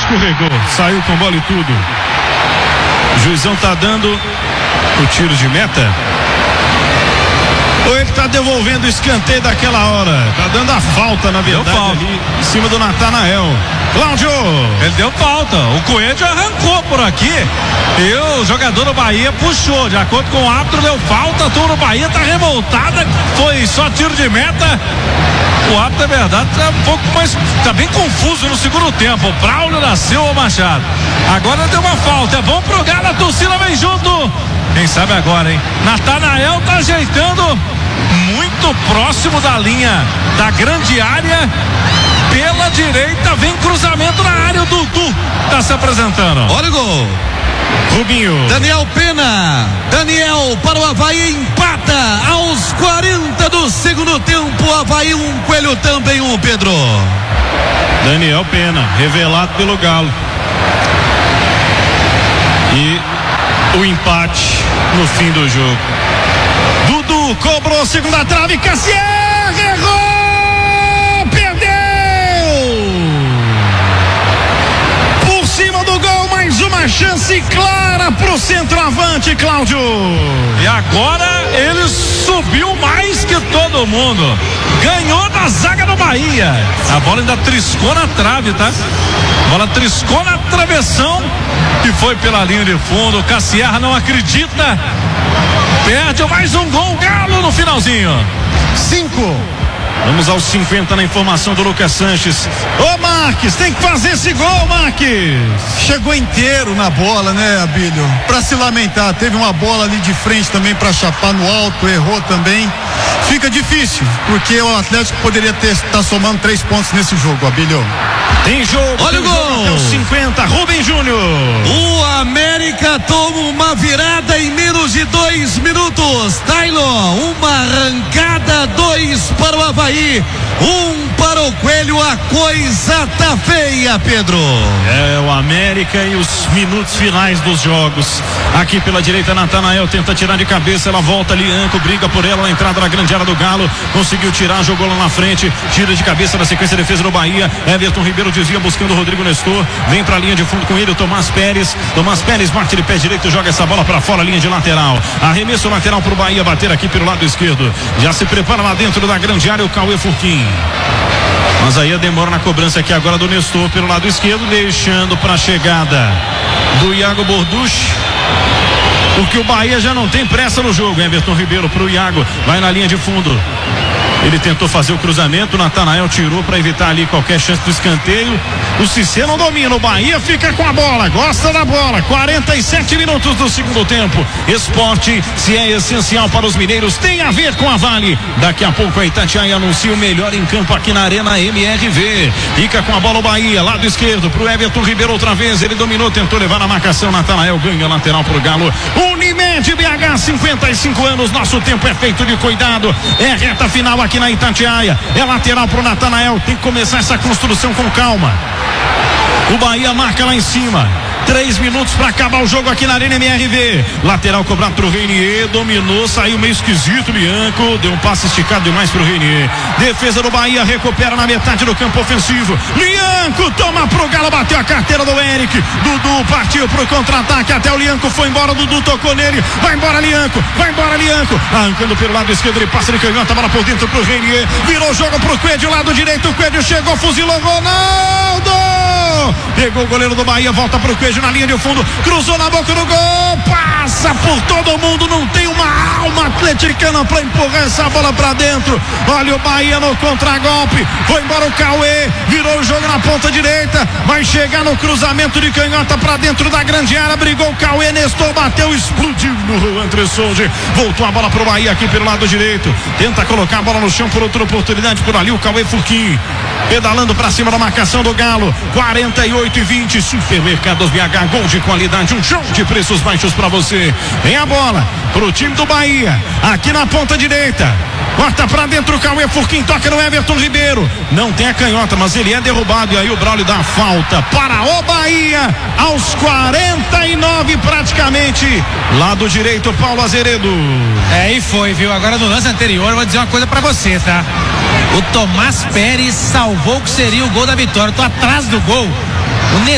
escorregou, saiu com bola e tudo. O juizão tá dando o tiro de meta. Ou ele tá devolvendo o escanteio daquela hora? Tá dando a falta, na verdade, ali em cima do Natanael. Cláudio! Ele deu falta. O Coelho arrancou por aqui e o jogador do Bahia puxou. De acordo com o árbitro, deu falta. A turma do Bahia tá revoltada. Foi só tiro de meta. O árbitro, é verdade, tá um pouco mais. Tá bem confuso no segundo tempo. O Braulio da Silva Machado. Agora deu uma falta. É bom pro Galo, a torcida vem junto. Quem sabe agora, hein? Natanael tá ajeitando muito próximo da linha da grande área. Pela direita vem cruzamento na área. O Dudu tá se apresentando. Olha o gol. Rubinho. Daniel Pena. Daniel para o Avaí, empata aos 40 do segundo tempo. Avaí 1, Coelho também 1, Pedro. Daniel Pena, revelado pelo Galo. E o empate no fim do jogo. Dudu cobrou segunda trave, Cassier errou, perdeu. Por cima do gol, mais uma chance clara pro centroavante, Cláudio. E agora ele subiu mais que todo mundo. Ganhou da zaga do Bahia. A bola ainda triscou na trave, tá? A bola triscou na travessão e foi pela linha de fundo. Cassier não acredita. Perde mais um gol, Galo no finalzinho. 5. Vamos aos 50 na informação do Lucas Sanches. Ô Marques, tem que fazer esse gol, Marques. Chegou inteiro na bola, né, Abílio? Pra se lamentar, teve uma bola ali de frente também pra chapar no alto, errou também. Fica difícil, porque o Atlético poderia estar somando 3 pontos nesse jogo, Abílio. Tem jogo. Olha o gol. Até os 50, Rubem Júnior. O América toma uma virada em menos de 2 minutos. Taylor, uma arrancada, 2 para o Avaí, 1 para o Coelho. A coisa tá feia, Pedro. É o América e os minutos finais dos jogos. Aqui pela direita, Natanael tenta tirar de cabeça, ela volta, Lianco briga por ela na entrada da grande área do Galo, conseguiu tirar, jogou lá na frente, tira de cabeça na sequência de defesa do Bahia. Everton Ribeiro desvia buscando o Rodrigo Nestor, vem pra linha de fundo com ele o Tomás Pérez bate de pé direito, joga essa bola pra fora, linha de lateral, arremesso lateral pro Bahia bater aqui pelo lado esquerdo, já se prepara lá dentro da grande área o Cauê Furquim. Mas aí a demora na cobrança aqui agora do Nestor pelo lado esquerdo, deixando para a chegada do Iago Borducci, porque o Bahia já não tem pressa no jogo. Everton Ribeiro pro Iago, vai na linha de fundo. Ele tentou fazer o cruzamento, o Natanael tirou para evitar ali qualquer chance do escanteio. O Cissé não domina, o Bahia fica com a bola, gosta da bola. 47 minutos do segundo tempo. Esporte, se é essencial para os mineiros, tem a ver com a Vale. Daqui a pouco a Itatiaia anuncia o melhor em campo aqui na Arena MRV. Fica com a bola o Bahia, lado esquerdo pro Everton Ribeiro outra vez. Ele dominou, tentou levar na marcação. Natanael ganha lateral pro Galo. Unimed BH, 55 anos. Nosso tempo é feito de cuidado. É reta final aqui na Itatiaia. É lateral pro Natanael. Tem que começar essa construção com calma. O Bahia marca lá em cima. 3 minutos para acabar o jogo aqui na Arena MRV. Lateral cobrado pro Reinier, dominou, saiu meio esquisito, Lianco, deu um passe esticado demais pro Reinier. Defesa do Bahia, recupera na metade do campo ofensivo. Lianco toma pro Galo, bateu a carteira do Eric. Dudu partiu pro contra-ataque, até o Lianco foi embora, Dudu tocou nele. Vai embora Lianco. Arrancando pelo lado esquerdo, ele passa de canhota, bola por dentro pro Reinier. Virou o jogo pro Coelho, lado direito, o Coelho chegou, fuzilou, Ronaldo! Pegou o goleiro do Bahia, volta pro Coelho na linha de fundo, cruzou na boca do gol, passa por todo mundo, não tem uma alma atleticana pra empurrar essa bola pra dentro. Olha o Bahia no contragolpe, foi embora o Cauê, virou o jogo na ponta direita, vai chegar no cruzamento de canhota pra dentro da grande área, brigou o Cauê, Nestor bateu, explodiu no Juan Tressolge, voltou a bola pro Bahia aqui pelo lado direito, tenta colocar a bola no chão por outra oportunidade por ali, o Cauê Furquim pedalando pra cima da marcação do Galo. 48-20, Supermercados BH, gol de qualidade, um show de preços baixos pra você. Vem a bola pro time do Bahia, aqui na ponta direita, corta pra dentro o Cauê Furquim, toca no Everton Ribeiro, não tem a canhota, mas ele é derrubado, e aí o Braulio dá a falta para o Bahia, aos 49 praticamente, lado direito, Paulo Azeredo. E foi, viu? Agora no lance anterior, eu vou dizer uma coisa pra você, tá? O Tomás Pérez salvou o que seria o gol da vitória. Eu tô atrás do gol. O